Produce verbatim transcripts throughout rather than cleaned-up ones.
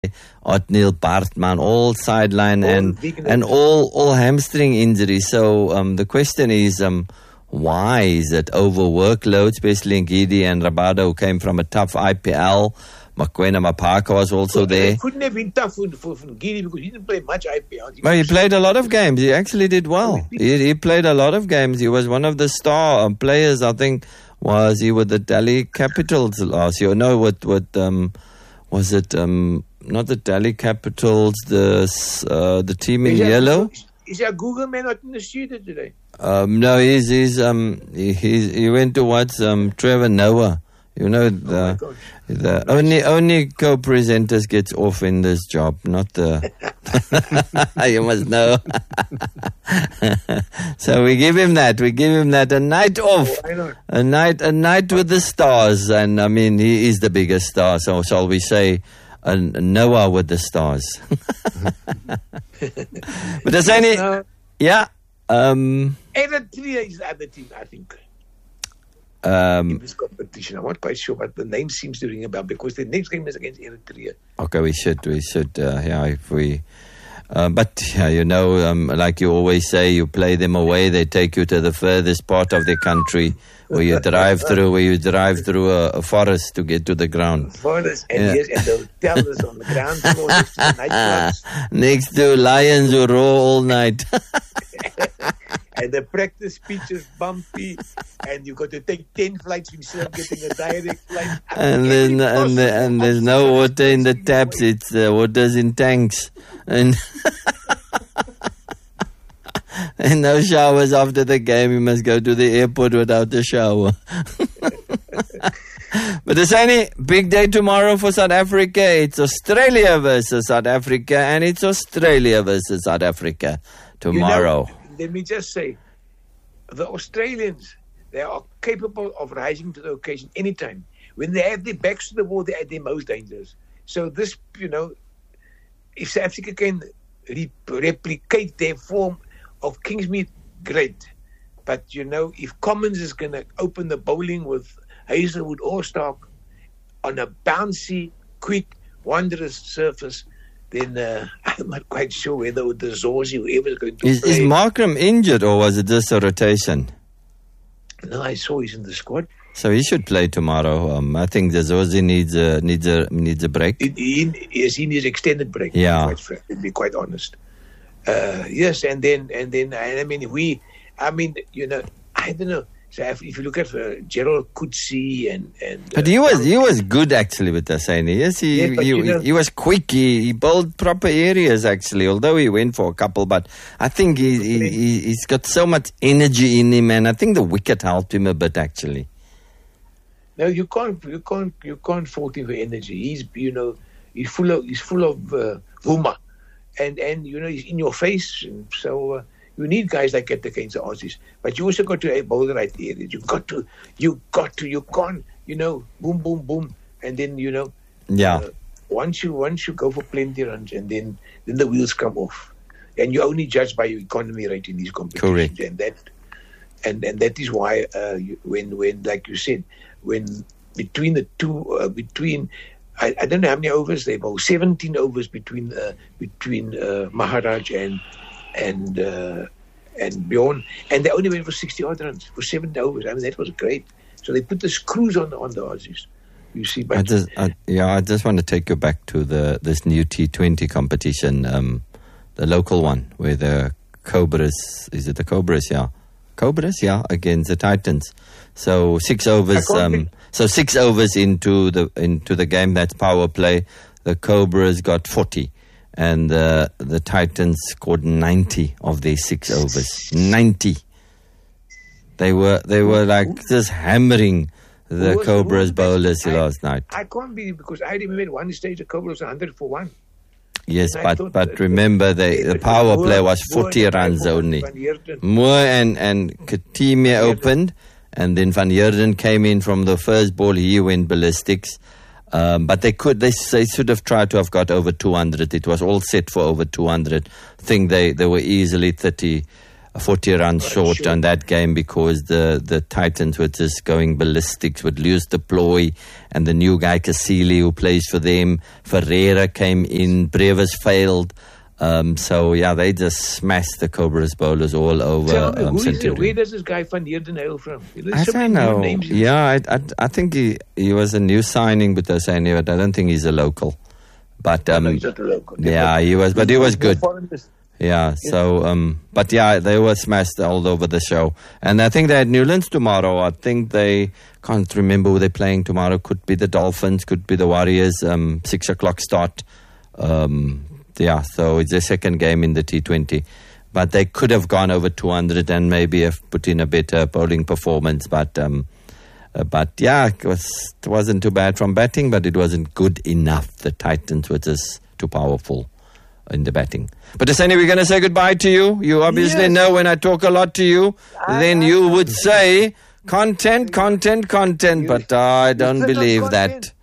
Otniel Bartman, all sideline All and weakness. and all all hamstring injuries. So um, the question is, um, why is it overworkload, especially Ngidi and Rabada, who came from a tough I P L. Mokoena Mapaka was also there. It couldn't have been tough for, for, for Giri because he didn't play much I P L. He Well, he was- played a lot of games. He actually did well. He, he played a lot of games. He was one of the star um, players, I think. Was he with the Delhi Capitals last year? No, with, with um, was it um, not the Delhi Capitals, the s- uh, the team in Is that- yellow? Is that Google man not in the studio today? Um, no, he's he's um he he's, he went to watch um Trevor Noah. You know the gosh. the only only co-presenters gets off in this job, not the. You must know. So we give him that. We give him that a night off, Oh, I know. a night a night with the stars, and I mean he is the biggest star. So shall we say, a Noah with the stars? But there's any Uh, yeah. Um. Eritrea is the other team, I think, in Um, this competition. I'm not quite sure, but the name seems to ring a bell because the next game is against Eritrea. okay, we should, we should, uh, yeah, if we, uh, but yeah, you know, um, like you always say, you play them away, they take you to the furthest part of the country, where you drive through, where you drive through a, a forest to get to the ground. Forest and Yeah. yes, and the hotel is on the ground floor next to the nightclubs. Next to lions who roar all night. And the practice pitch is bumpy, and you got to take ten flights instead of getting a direct flight. and then and, the, and there's no water in the taps, it's uh, water's in tanks. And and no showers after the game. You must go to the airport without a shower. But it's only big day tomorrow for South Africa. It's Australia versus South Africa, and it's Australia versus South Africa tomorrow. You know, let me just say, the Australians, they are capable of rising to the occasion anytime. When they have their backs to the wall, they're at their most dangerous. So this, you know, if South Africa can re- replicate their form of Kingsmead, great. But, you know, if Commons is going to open the bowling with Hazelwood or Stark on a bouncy, quick, wondrous surface, then uh, I'm not quite sure whether the Zorzi, whoever is going to Is, play. is Markram injured, or was it just a rotation? No, I saw he's in the squad. So he should play tomorrow. Um, I think the Zozi needs a needs a needs a break. He, he, yes, he needs extended break. Yeah. Quite frank, to be quite honest. Uh, yes, and then and then I mean we, I mean you know I don't know. So if, if you look at uh, Gerald Coetzee and and But uh, he was he was good actually with Asani. Yes, he Yes, but he, you know- he was quick. He, he bowled proper areas actually. Although he went for a couple, but I think he, he he he's got so much energy in him, and I think the wicket helped him a bit actually. No, you can't, you can't, you can't fault him for energy. He's, you know, he's full of, he's full of uh, vuma, and and you know, he's in your face. And so uh, you need guys like that against the Aussies, but you also got to bowl the right areas. You got to, you got to, you can't, you know, boom, boom, boom, and then you know, Yeah. uh, once you once you go for plenty runs, and then then the wheels come off, and you only judge by your economy rate in these competitions, Correct. and that. And and that is why uh, you, when when like you said, when between the two uh, between I, I don't know how many overs they bowled, seventeen overs between uh, between uh, Maharaj and and uh, and Bjorn, and they only went for sixty odd runs for seven overs. I mean that was great. So they put the screws on on the Aussies. You see, but I just I, yeah, I just want to take you back to the this new T twenty competition, um, the local one where the Cobras is it the Cobras? Yeah. Cobras, yeah, against the Titans. So six overs. Um, so six overs into the into the game. That's power play. The Cobras got forty, and uh, the Titans scored ninety of their six overs. Ninety. They were they were like just hammering the Who was- Cobras who was bowlers best? I- last night. I can't be because I remember at one stage the Cobra was one hundred for one. Yes, I but thought but that- remember the the power Moore- play was Moore forty and runs Van only. Heerden. Moore and, and Katimia opened, and then Van Heerden came in from the first ball. He went ballistics. Um, but they could, they, they should have tried to have got over two hundred. It was all set for over two hundred. I think they, they were easily thirty, forty runs short sure. on that game because the, the Titans were just going ballistic with Lewis Deploy and the new guy Cassili who plays for them. Ferreira came in, Brevis failed. Um, so, yeah, they just smashed the Cobras bowlers all over. Tell me, um, who is it? Where does this guy Van Heerden hail from? There's I so don't many know. Names Yeah, I, I, I think he, he was a new signing with us anyway, but I don't think he's a local. But um, no, he's not a local. Yeah, he was, but he was good. Yeah, so, um, but yeah, they were smashed all over the show. And I think they had Newlands tomorrow. I think they, can't remember who they're playing tomorrow. Could be the Dolphins, could be the Warriors, um, six o'clock start. Um, yeah, so it's their second game in the T twenty. But they could have gone over two hundred and maybe have put in a better bowling performance. But, um, uh, but yeah, it, was, it wasn't too bad from batting, but it wasn't good enough. The Titans were just too powerful in the batting. But Asani, we're going to say goodbye to you. You obviously yes. know when I talk a lot to you, I, then I, you I, would I, say content, content, content. You, but uh, I don't believe that.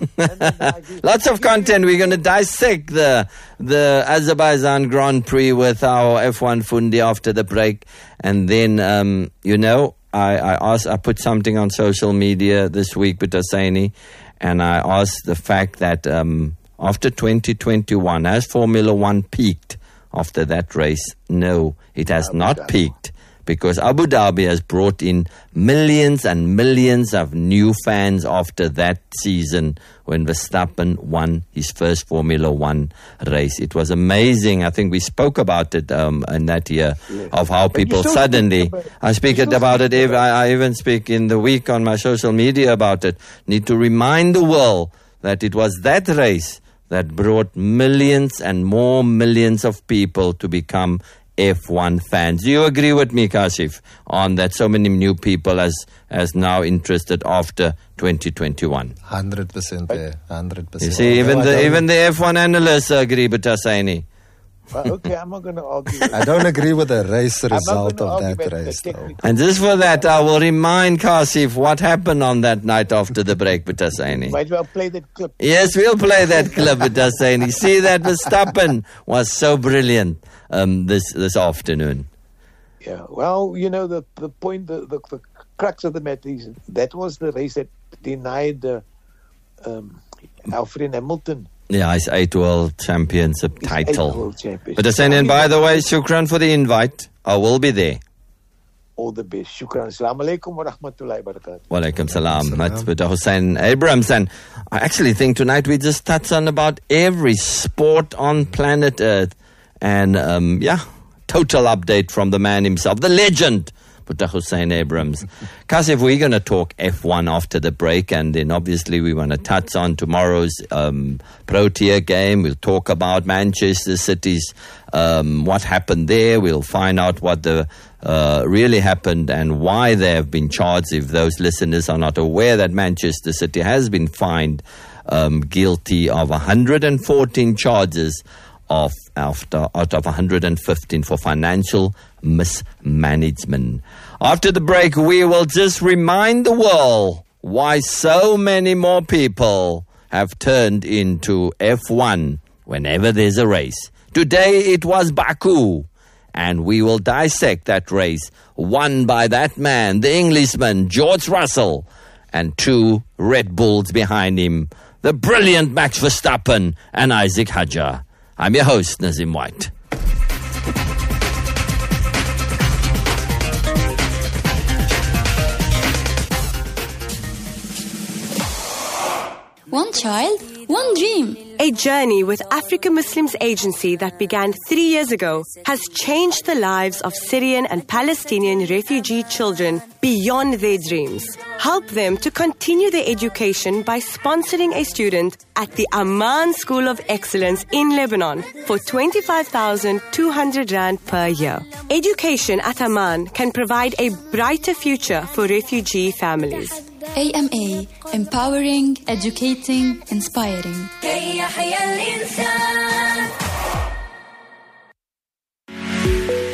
Lots of content. We're going to dissect the the Azerbaijan Grand Prix with our F one Fundi after the break. And then, um, you know, I, I asked, I put something on social media this week with Asani, and I asked the fact that um, after twenty twenty-one, has Formula One peaked after that race? No, it has Abu not Dhabi. peaked, because Abu Dhabi has brought in millions and millions of new fans after that season when Verstappen won his first Formula One race. It was amazing. I think we spoke about it um, in that year yes. of how people suddenly, I speak it about it, every, I, I even speak in the week on my social media about it, need to remind the world that it was that race that brought millions and more millions of people to become F one fans. Do you agree with me, Kashif, on that so many new people as as now interested after twenty twenty-one? one hundred percent there, one hundred percent. You see, even no, the even the F one analysts agree with Hussaini. Well, okay, I'm not going to argue. I don't agree with the race result of that race, though. And just for that, I will remind Kashif what happened on that night after the break with Hussaini. Might well play that clip. Yes, we'll play that clip with Hussaini. See, that Verstappen was so brilliant um, this this afternoon. Yeah, well, you know, the the point, the, the, the crux of the matter is that was the race that denied uh, um, Alfred Hamilton. Yeah, his eight world championship his title. World championship. But Hussaini, by the way, shukran for the invite. I will be there. All the best. Shukran. Assalamu alaikum wa rahmatullahi wa barakatuh. Wa alaikum salam. That's with Hussain Abrams. And I actually think tonight we just touch on about every sport on planet Earth. And, um, yeah, total update from the man himself, the legend, Buta Hussain Abrams. Kasif, we're going to talk F one after the break, and then obviously we want to touch on tomorrow's um, Protea game. We'll talk about Manchester City's, um, what happened there. We'll find out what the uh, really happened and why they have been charged, if those listeners are not aware that Manchester City has been fined um, guilty of one hundred fourteen charges of after out of one hundred fifteen for financial mismanagement. After the break, we will just remind the world why so many more people have turned into F one whenever there's a race. Today it was Baku, and we will dissect that race won by that man, the Englishman, George Russell, and two Red Bulls behind him, the brilliant Max Verstappen and Isaac Hadjar. I'm your host, Nazim White. One child, one dream. A journey with Africa Muslims Agency that began three years ago has changed the lives of Syrian and Palestinian refugee children beyond their dreams. Help them to continue their education by sponsoring a student at the Amman School of Excellence in Lebanon for twenty-five thousand two hundred rand per year. Education at Amman can provide a brighter future for refugee families. A M A, empowering, educating, inspiring. Live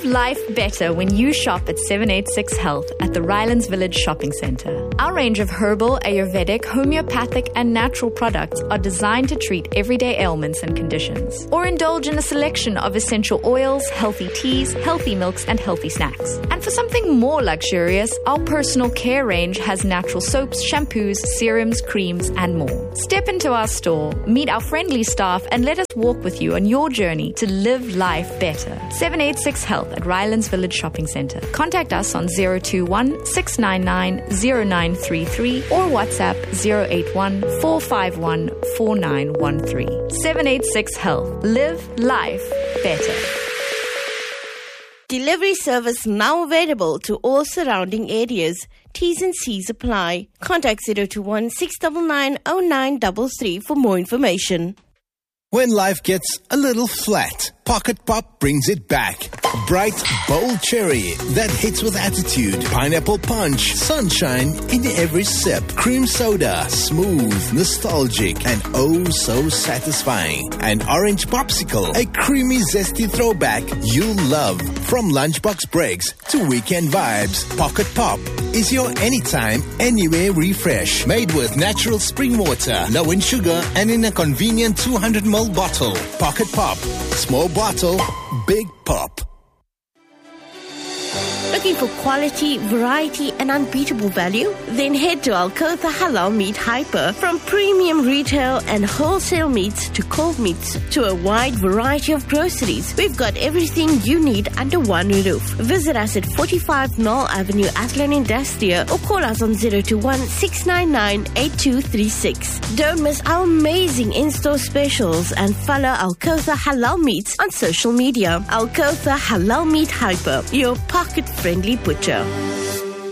life better when you shop at seven eighty-six Health at the Rylands Village Shopping Centre. Our range of herbal, Ayurvedic, homeopathic and natural products are designed to treat everyday ailments and conditions. Or indulge in a selection of essential oils, healthy teas, healthy milks and healthy snacks. And for something more luxurious, our personal care range has natural soaps, shampoos, serums, creams and more. Step into our store, meet our friendly staff and let us walk with you on your journey to live life better. seven eighty-six Health at Rylands Village Shopping Centre. Contact us on zero two one, six nine nine, zero nine three three or WhatsApp zero eight one, four five one, four nine one three. seven eighty-six Health. Live life better. Delivery service now available to all surrounding areas. T's and C's apply. Contact zero two one, six nine nine, zero nine three three for more information. When life gets a little flat, Pocket Pop brings it back. Bright, bold cherry that hits with attitude. Pineapple punch, sunshine in every sip. Cream soda, smooth, nostalgic, and oh so satisfying. An orange popsicle, a creamy, zesty throwback you'll love. From lunchbox breaks to weekend vibes, Pocket Pop is your anytime, anywhere refresh. Made with natural spring water, low in sugar, and in a convenient two hundred milliliter bottle. Pocket Pop. Small bottle, big pop. Looking for quality, variety and unbeatable value? Then head to Al-Kotha Halal Meat Hyper. From premium retail and wholesale meats to cold meats to a wide variety of groceries, we've got everything you need under one roof. Visit us at forty-five Knoll Avenue, Athlone Industrial or call us on zero two one, six nine nine, eight two three six. Don't miss our amazing in-store specials and follow Al-Kotha Halal Meats on social media. Al-Kotha Halal Meat Hyper, your pocket friendly butcher.